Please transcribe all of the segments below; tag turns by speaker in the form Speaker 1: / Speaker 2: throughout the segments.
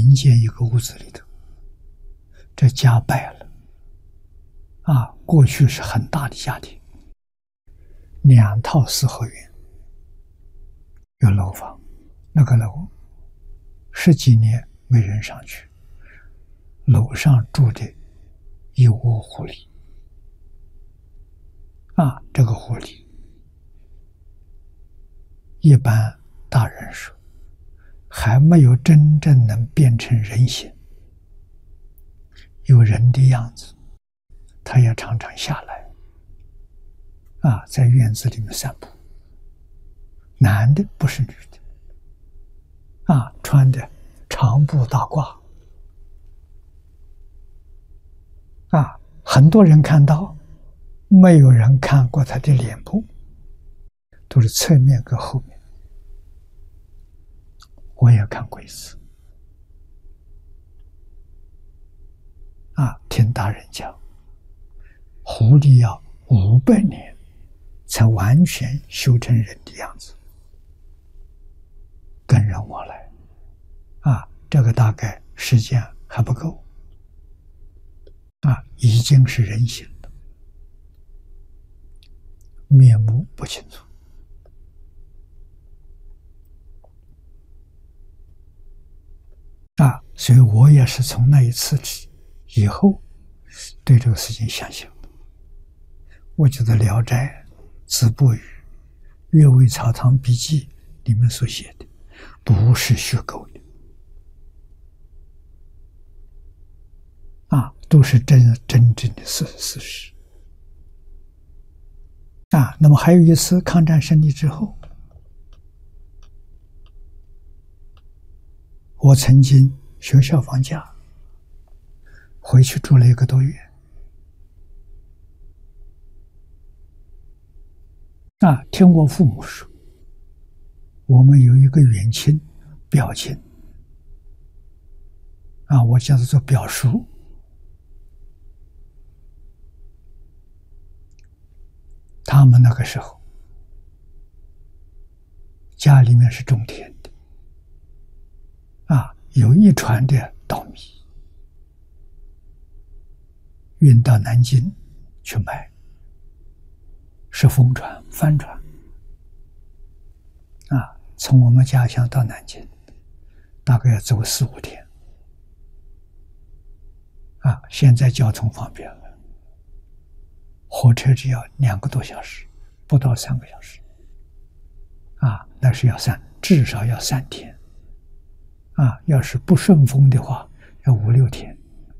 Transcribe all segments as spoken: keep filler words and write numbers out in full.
Speaker 1: 民间一个屋子里头，这家败了啊！过去是很大的家庭，两套四合院，有楼房，那个楼十几年没人上去，楼上住的一窝狐狸啊！这个狐狸，一般大人说还没有真正能变成人形，有人的样子，他也常常下来啊，在院子里面散步。男的不是女的啊，穿的长布大褂啊，很多人看到，没有人看过他的脸部，都是侧面跟后面。我也看过一次啊，听大人讲，狐狸要五百年才完全修成人的样子，跟人往来啊，这个大概时间还不够啊，已经是人形了，面目不清楚啊，所以我也是从那一次起以后对这个事情相信的。我觉得《聊斋》子不语、阅微草堂笔记里面所写的不是虚构的啊，都是真真正的事事实啊。那么还有一次抗战胜利之后，我曾经学校放假回去住了一个多月啊，听我父母说，我们有一个远亲表亲啊，我叫他做表叔，他们那个时候家里面是种田的啊，有一船的稻米运到南京去卖，是风船、帆船啊，从我们家乡到南京大概要走四五天啊。现在交通方便了，火车只要两个多小时，不到三个小时啊，那是要三，至少要三天啊。要是不顺风的话，要五六天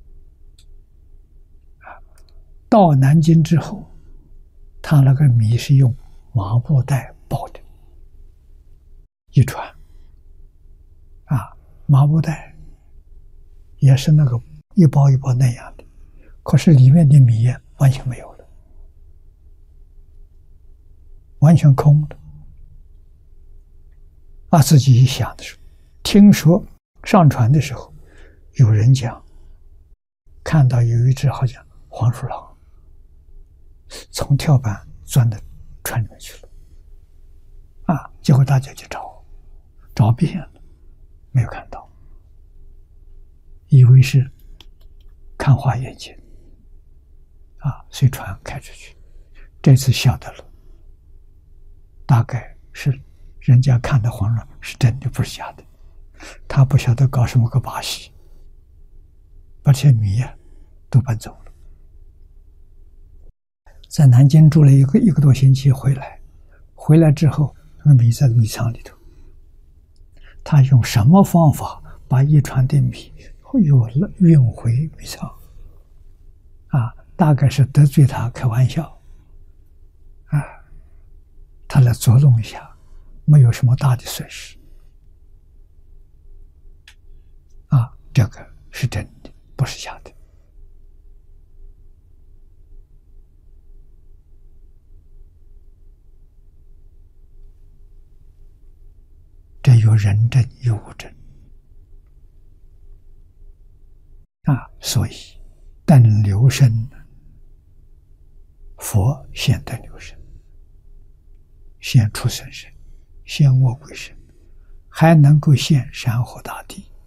Speaker 1: 啊。到南京之后，他那个米是用麻布袋包的，一船啊，麻布袋也是那个一包一包那样的，可是里面的米完全没有了，完全空的啊。自己一想的时候，听说上船的时候有人讲，看到有一只好像黄鼠狼从跳板钻到船里面去了啊！结果大家去找，找遍了，没有看到，以为是看花眼睛啊，随船开出去。这次晓得了，大概是人家看的黄鼠狼是真的，不是假的。他不晓得搞什么个把戏，把这些米啊都搬走了。在南京住了一个一个多星期，回来，回来之后，那个米在米仓里头，他用什么方法把一船的米又运回米仓？啊，大概是得罪他开玩笑，啊，他来捉弄一下，没有什么大的损失，啊，这个是真的，不是假的。这有人证有物证啊，所以等流生，佛现等流生，现出生身，现卧鬼身，还能够现山河大地。